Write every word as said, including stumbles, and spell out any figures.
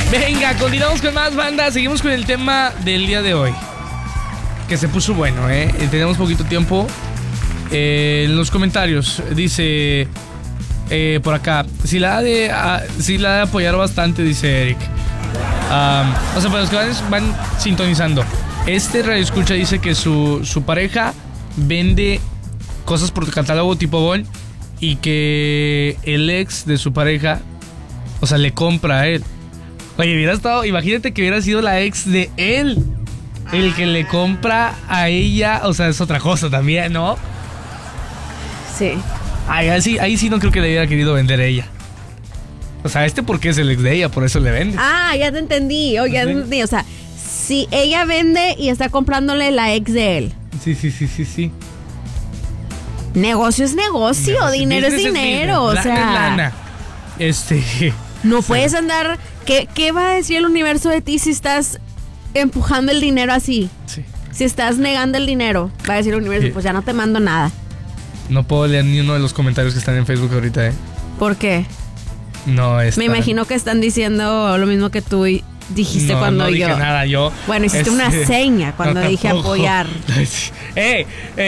Venga, continuamos con más banda. Seguimos con el tema del día de hoy, que se puso bueno, ¿eh? Tenemos poquito tiempo. Eh, en los comentarios dice eh, por acá, si la ha de, uh, si la ha de apoyar bastante, dice Eric. Um, o sea, para los que van, van sintonizando, este radio escucha dice que su, su pareja vende cosas por catálogo tipo Bon y que el ex de su pareja, o sea, le compra a él. Oye, hubiera estado, imagínate que hubiera sido la ex de él el que le compra a ella, o sea, es otra cosa también, ¿no? Sí. Ay, ahí, sí, ahí sí no creo que le hubiera querido vender a ella. O sea, este porque es el ex de ella, por eso le vende. Ah, ya te entendí, oh, ya te entendí. O sea, si ella vende y está comprándole la ex de él. Sí, sí, sí, sí, sí. Negocio es negocio, negocio. Dinero es dinero, es o sea. Lana es lana. Este. No puedes andar. ¿Qué, ¿Qué va a decir el universo de ti si estás empujando el dinero así? Sí. Si estás negando el dinero, va a decir el universo, sí. Pues ya no te mando nada. No puedo leer ni uno de los comentarios que están en Facebook ahorita, ¿eh? ¿Por qué? No, está... Me imagino que están diciendo lo mismo que tú dijiste no, cuando no yo. No dije nada, yo. Bueno, hiciste este... una seña cuando no, dije apoyar. eh, eh.